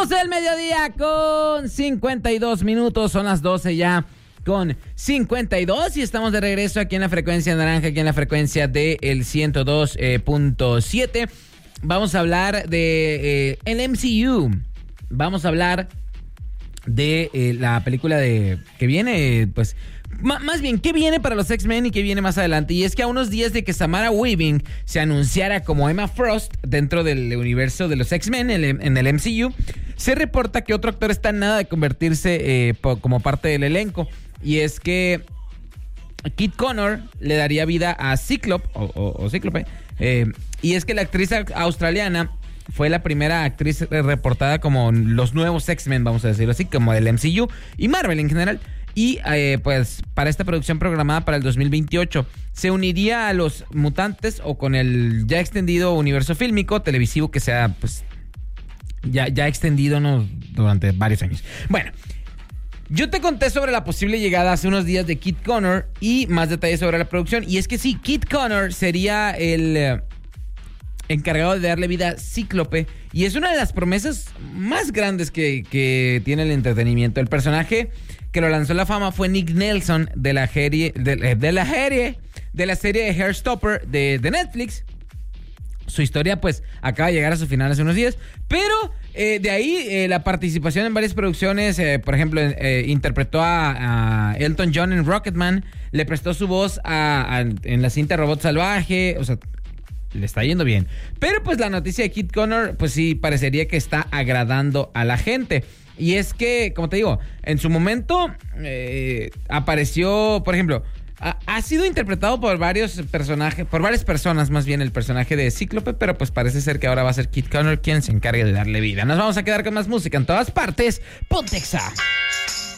12 del mediodía con 52 minutos. Son las 12 ya con 52 y estamos de regreso aquí en la frecuencia naranja, aquí en la frecuencia del 102.7. Vamos a hablar de el MCU. Vamos a hablar de la película que viene, pues... Más bien, ¿qué viene para los X-Men y qué viene más adelante? Y es que a unos días de que Samara Weaving se anunciara como Emma Frost dentro del universo de los X-Men en el MCU, se reporta que otro actor está en nada de convertirse como parte del elenco. Y es que Kit Connor le daría vida a Cíclope, o Cíclope. Y es que la actriz australiana fue la primera actriz reportada como los nuevos X-Men, vamos a decirlo así, como del MCU y Marvel en general. Y pues para esta producción programada para el 2028 se uniría a los mutantes o con el ya extendido universo fílmico televisivo que sea pues ya extendido, ¿no?, durante varios años. Bueno, yo te conté sobre la posible llegada hace unos días de Kit Connor y más detalles sobre la producción. Y es que sí, Kit Connor sería el encargado de darle vida a Cíclope y es una de las promesas más grandes que tiene el entretenimiento. El personaje que lo lanzó a la fama fue Nick Nelson de la serie de Heartstopper de Netflix. Su historia pues acaba de llegar a su final hace unos días, pero de ahí la participación en varias producciones, por ejemplo interpretó a Elton John en Rocketman, le prestó su voz en la cinta Robot Salvaje, o sea, le está yendo bien. Pero pues la noticia de Kit Connor pues sí parecería que está agradando a la gente. Y es que, como te digo, en su momento apareció, por ejemplo, ha sido interpretado por varios personajes, por varias personas más bien, el personaje de Cíclope, pero pues parece ser que ahora va a ser Kit Connor quien se encargue de darle vida. Nos vamos a quedar con más música en todas partes. Pontexa.